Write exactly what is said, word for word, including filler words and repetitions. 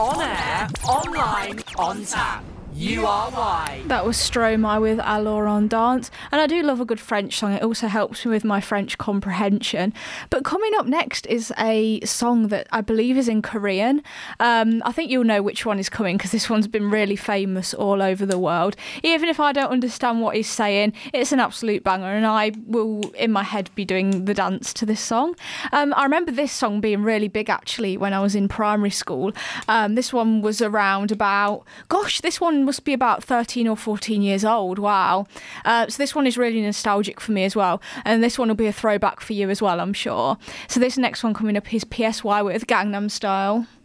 On air, online, on tap. U R Y. That was Stromae with Alors on Dance, and I do love a good French song. It also helps me with my French comprehension. But coming up next is a song that I believe is in Korean. Um, I think you'll know which one is coming because this one's been really famous all over the world. Even if I don't understand what he's saying, it's an absolute banger, and I will, in my head, be doing the dance to this song. Um, I remember this song being really big actually when I was in primary school. Um, this one was around about, gosh, this one must be about thirteen or fourteen years old. Wow. Uh, so this one is really nostalgic for me as well. And this one will be a throwback for you as well, I'm sure. So this next one coming up is P S Y with Gangnam Style.